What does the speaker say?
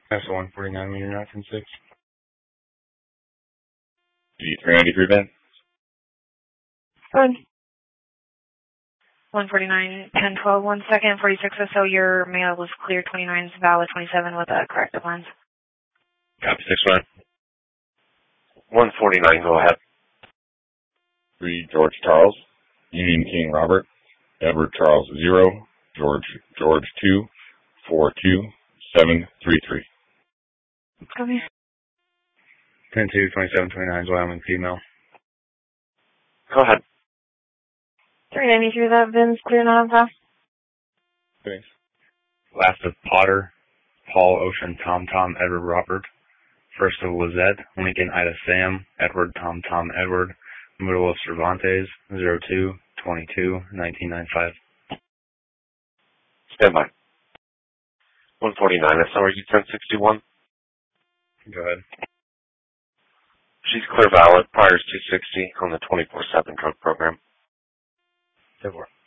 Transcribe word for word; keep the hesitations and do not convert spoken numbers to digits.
That's the one forty-nine meter nothing six. D three ninety-three Ben. Good. one forty-nine, ten twelve, one second, forty-six S O, your mail was clear, twenty-nine is valid, twenty-seven with a corrective lens. Copy six one. one forty-nine, go ahead. three George Charles, Union King Robert, Edward Charles zero, George George two, four two, seven three three. Copy. ten two, twenty-seven twenty-nine, Wyoming female. Go ahead. three ninety-three, that V I N's clear, not on file. Thanks. Last of Potter, Paul Ocean Tom Tom Edward Robert. First of Lizette, Lincoln Ida Sam, Edward Tom Tom Edward. Middle of Cervantes, zero two, twenty-two, nineteen ninety-five. Stand by. one forty-nine, S O, are you ten sixty-one? Go ahead. She's clear valid, priors two sixty on the twenty-four seven drug program. ten four.